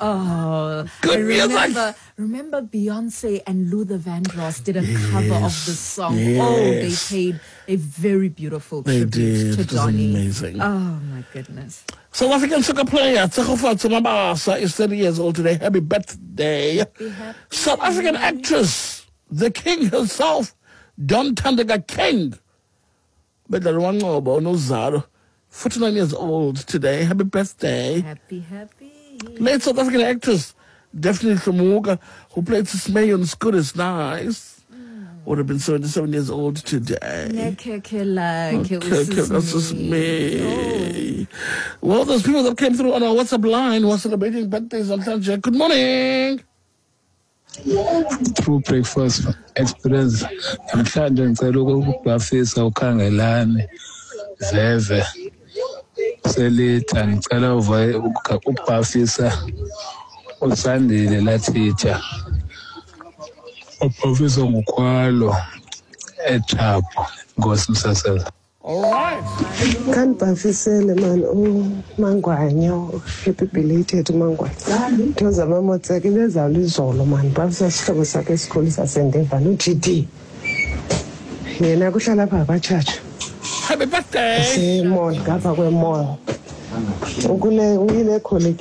Oh, Good music. Remember Beyonce and Luther Vandross did a cover of the song. Yes. Oh, they paid a very beautiful tribute did. to It was Donny. amazing. Oh my goodness. South African soccer player Tsegofatso Mabasa is 30 years old today. Happy birthday. Happy. South African actress, the king herself, Don Tandega King. Bedlalwangobo Nozaro, 49 years old today. Happy birthday. Happy. Late South African actress, Daphne Hlumuka, who played Sismay on Good is Nice, would have been 77 years old today. That's just me. Well, those people that came through on our WhatsApp line who are celebrating birthdays on Thursday. Good morning. True breakfast experience. Namhlanje ngicela ukubafisa ukhangelane Veve Selita ngicela ukubafisa uSandile Lathitha ubafisa ngokwalo eThapho Nkosi Msasela. All right. Can't bafisele man Mangwanyo. Happy belated Mangwanyo. Thoza mama tsake lezalo izolo man. Bafisa sihlobo sakhe esikhulu sasendeva noGD. Yena kuhlala pha church. Happy birthday. Mall ngapha kwe mall. Ukule uyile colleague